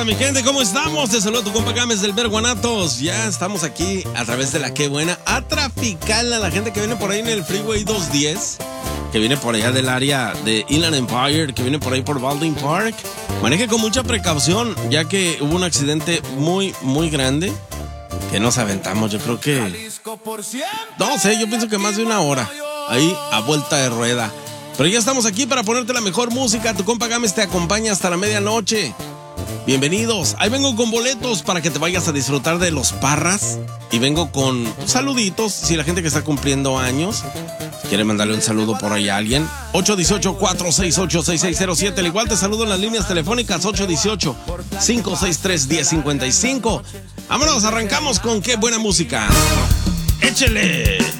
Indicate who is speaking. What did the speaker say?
Speaker 1: pasa, mi gente? ¿Cómo estamos? Te saludo tu compa Gámez del Verguanatos. Ya estamos aquí a través de la Qué Buena a traficar a la gente que viene por ahí en el Freeway 210, que viene por allá del área de Inland Empire, que viene por ahí por Baldwin Park. Maneje con mucha precaución, ya que hubo un accidente muy, muy grande que nos aventamos. Yo creo que... no sé, yo pienso que más de una hora ahí a vuelta de rueda. Pero ya estamos aquí para ponerte la mejor música. Tu compa Gámez te acompaña hasta la medianoche. Bienvenidos. Ahí vengo con boletos para que te vayas a disfrutar de los Parras. Y vengo con saluditos. Si la gente que está cumpliendo años quiere mandarle un saludo por ahí a alguien. 818-468-6607. Al igual te saludo en las líneas telefónicas 818-563-1055. Vámonos, arrancamos con Qué Buena Música. ¡Échele!